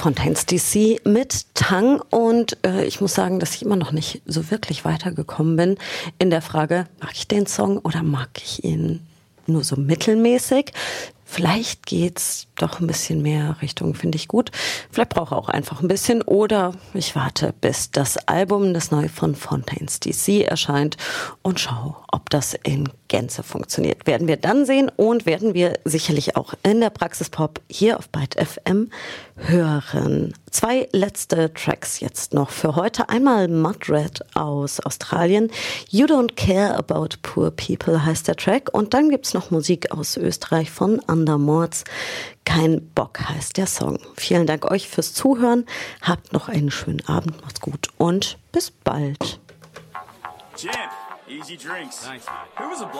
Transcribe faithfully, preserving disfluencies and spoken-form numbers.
Fontaines D C mit Tang und äh, ich muss sagen, dass ich immer noch nicht so wirklich weitergekommen bin in der Frage, mag ich den Song oder mag ich ihn nur so mittelmäßig? Vielleicht geht's doch ein bisschen mehr Richtung, finde ich gut. Vielleicht brauche ich auch einfach ein bisschen oder ich warte, bis das Album, das neue von Fontaines D C erscheint und schaue, ob das in Gänze funktioniert. Werden wir dann sehen und werden wir sicherlich auch in der Praxis Pop hier auf Byte F M hören. Zwei letzte Tracks jetzt noch für heute. Einmal Mudred aus Australien. You Don't Care About Poor People heißt der Track. Und dann gibt's noch Musik aus Österreich von Andermords. Kein Bock heißt der Song. Vielen Dank euch fürs Zuhören. Habt noch einen schönen Abend. Macht's gut und bis bald. Jim, easy drinks. Thanks, man. Who was a